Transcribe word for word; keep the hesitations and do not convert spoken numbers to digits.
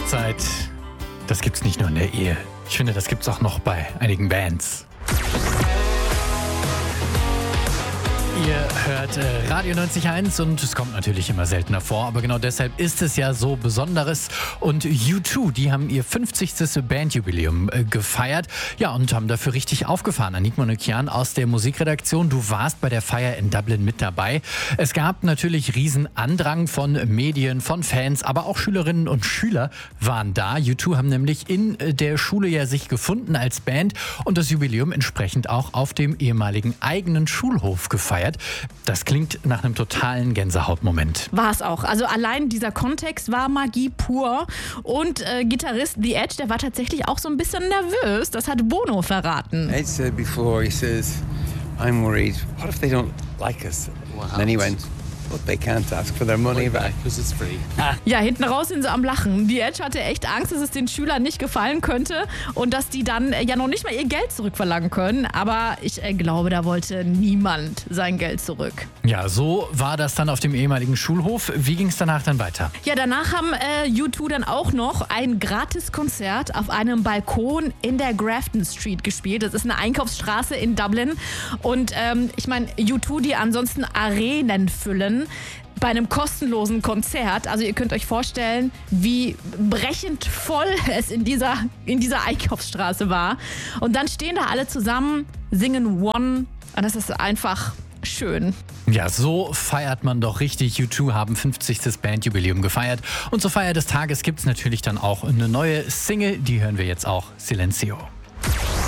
Hochzeit, das gibt's nicht nur in der Ehe. Ich finde, das gibt's auch noch bei einigen Bands. Ihr hört äh, Radio neunzig Komma eins und es kommt natürlich immer seltener vor, aber genau deshalb ist es ja so Besonderes. Und U zwei, die haben ihr fünfzigstes Bandjubiläum äh, gefeiert, ja, und haben dafür richtig aufgefahren. Anik Manoukian aus der Musikredaktion, du warst bei der Feier in Dublin mit dabei. Es gab natürlich riesen Andrang von Medien, von Fans, aber auch Schülerinnen und Schüler waren da. U zwei haben nämlich in der Schule ja sich gefunden als Band und das Jubiläum entsprechend auch auf dem ehemaligen eigenen Schulhof gefeiert. Das klingt nach einem totalen Gänsehautmoment. War es auch. Also allein dieser Kontext war Magie pur. Und äh, Gitarrist The Edge, der war tatsächlich auch so ein bisschen nervös. Das hat Bono verraten. Ed said before, he says, I'm worried, what if they don't like us? And then he went, but they can't ask for their money back because it's free. Ja, hinten raus sind sie am Lachen. The Edge hatte echt Angst, dass es den Schülern nicht gefallen könnte und dass die dann ja noch nicht mal ihr Geld zurückverlangen können. Aber ich äh, glaube, da wollte niemand sein Geld zurück. Ja, so war das dann auf dem ehemaligen Schulhof. Wie ging es danach dann weiter? Ja, danach haben äh, U zwei dann auch noch ein Gratiskonzert auf einem Balkon in der Grafton Street gespielt. Das ist eine Einkaufsstraße in Dublin. Und ähm, ich meine, U zwei, die ansonsten Arenen füllen, bei einem kostenlosen Konzert. Also ihr könnt euch vorstellen, wie brechend voll es in dieser, in dieser Einkaufsstraße war. Und dann stehen da alle zusammen, singen One. Und das ist einfach schön. Ja, so feiert man doch richtig. U zwei haben fünfzigstes Bandjubiläum gefeiert. Und zur Feier des Tages gibt es natürlich dann auch eine neue Single. Die hören wir jetzt auch, Silencio.